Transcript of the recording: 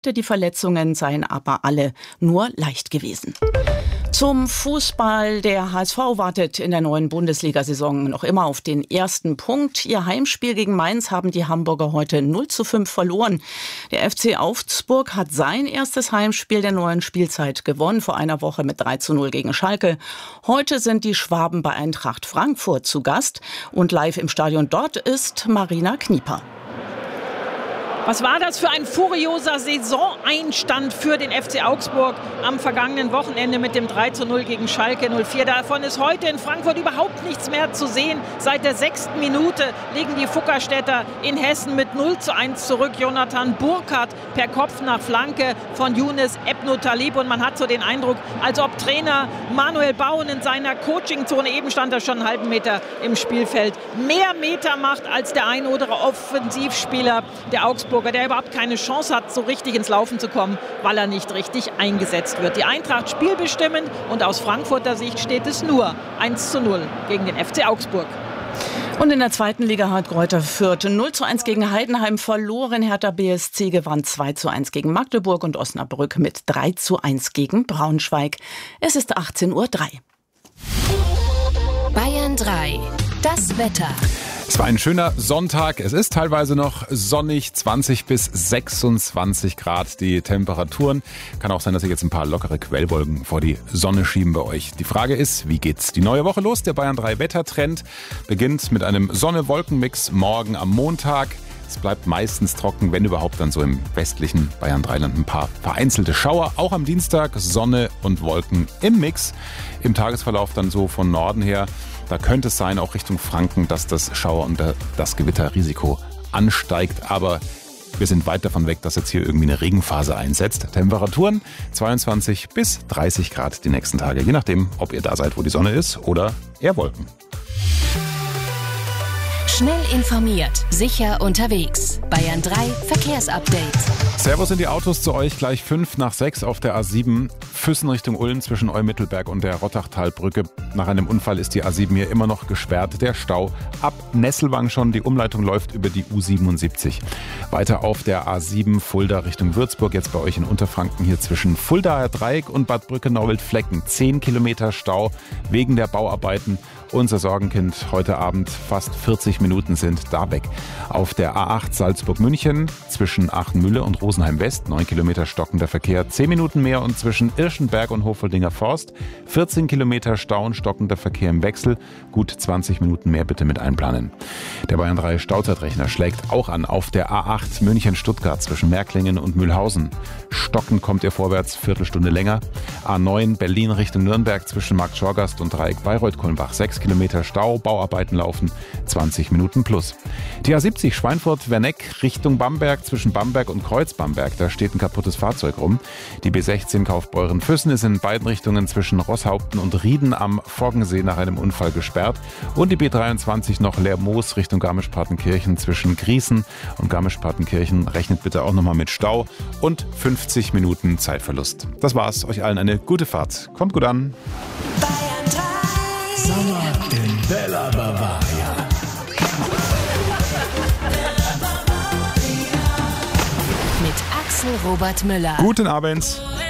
Die Verletzungen seien aber alle nur leicht gewesen. Zum Fußball. Der HSV wartet in der neuen Bundesliga-Saison noch immer auf den ersten Punkt. Ihr Heimspiel gegen Mainz haben die Hamburger heute 0:5 verloren. Der FC Augsburg hat sein erstes Heimspiel der neuen Spielzeit gewonnen, vor einer Woche mit 3:0 gegen Schalke. Heute sind die Schwaben bei Eintracht Frankfurt zu Gast und live im Stadion dort ist Marina Knieper. Was war das für ein furioser Saisoneinstand für den FC Augsburg am vergangenen Wochenende mit dem 3:0 gegen Schalke 04. Davon ist heute in Frankfurt überhaupt nichts mehr zu sehen. Seit der 6. Minute liegen die Fuckerstädter in Hessen mit 0:1 zurück. Jonathan Burkhardt per Kopf nach Flanke von Younes Ebnu-Talib. Und man hat so den Eindruck, als ob Trainer Manuel Bauen in seiner Coachingzone, eben stand er schon einen halben Meter im Spielfeld, mehr Meter macht als der ein oder andere Offensivspieler der Augsburger, der überhaupt keine Chance hat, so richtig ins Laufen zu kommen, weil er nicht richtig eingesetzt wird. Die Eintracht spielbestimmend und aus Frankfurter Sicht steht es nur 1:0 gegen den FC Augsburg. Und in der zweiten Liga hat Greuther Fürth 0:1 gegen Heidenheim verloren. Hertha BSC gewann 2:1 gegen Magdeburg und Osnabrück mit 3:1 gegen Braunschweig. Es ist 18:03 Uhr. Bayern 3, das Wetter. Es war ein schöner Sonntag. Es ist teilweise noch sonnig, 20 bis 26 Grad die Temperaturen. Kann auch sein, dass ihr jetzt ein paar lockere Quellwolken vor die Sonne schieben bei euch. Die Frage ist, wie geht's die neue Woche los? Der Bayern 3 Wettertrend beginnt mit einem Sonne-Wolken-Mix morgen am Montag. Es bleibt meistens trocken, wenn überhaupt dann so im westlichen Bayern-3-Land ein paar vereinzelte Schauer. Auch am Dienstag Sonne und Wolken im Mix. Im Tagesverlauf dann so von Norden her. Da könnte es sein, auch Richtung Franken, dass das Schauer- und das Gewitterrisiko ansteigt. Aber wir sind weit davon weg, dass jetzt hier irgendwie eine Regenphase einsetzt. Temperaturen 22 bis 30 Grad die nächsten Tage. Je nachdem, ob ihr da seid, wo die Sonne ist oder eher Wolken. Schnell informiert, sicher unterwegs. Bayern 3 Verkehrsupdate. Servus in die Autos zu euch, gleich 5 nach 6 auf der A7. Füssen Richtung Ulm zwischen Eumittelberg und der Rottachtalbrücke. Nach einem Unfall ist die A7 hier immer noch gesperrt. Der Stau ab Nesselwang schon. Die Umleitung läuft über die U77. Weiter auf der A7 Fulda Richtung Würzburg. Jetzt bei euch in Unterfranken hier zwischen Fuldaer Dreieck und Bad Brückenau-Wildflecken. 10 Kilometer Stau wegen der Bauarbeiten. Unser Sorgenkind heute Abend, fast 40 Minuten sind da weg. Auf der A8 Salzburg-München zwischen Aachenmühle und Rosenheim-West, 9 Kilometer stockender Verkehr, 10 Minuten mehr und zwischen Irschenberg und Hofoldinger Forst, 14 Kilometer Stau und stockender Verkehr im Wechsel, gut 20 Minuten mehr bitte mit einplanen. Der Bayern 3 Stauzeitrechner schlägt auch an auf der A8 München-Stuttgart zwischen Märklingen und Mühlhausen. Stockend kommt ihr vorwärts, Viertelstunde länger. A9 Berlin Richtung Nürnberg zwischen Markt Schorgast und Dreieck Bayreuth-Kulmbach, 6 Kilometer Stau, Bauarbeiten laufen, 20 Minuten plus. Die A70 Schweinfurt-Werneck Richtung Bamberg zwischen Bamberg und Kreuz-Bamberg, da steht ein kaputtes Fahrzeug rum. Die B16 Kaufbeuren-Füssen ist in beiden Richtungen zwischen Rosshaupten und Rieden am Foggensee nach einem Unfall gesperrt. Und die B23 noch Lermoos Richtung Garmisch-Partenkirchen zwischen Grießen und Garmisch-Partenkirchen. Rechnet bitte auch nochmal mit Stau und 50 Minuten Zeitverlust. Das war's. Euch allen eine gute Fahrt. Kommt gut an. Sommer in Bella Bavaria. Mit Axel Robert Müller. Guten Abend.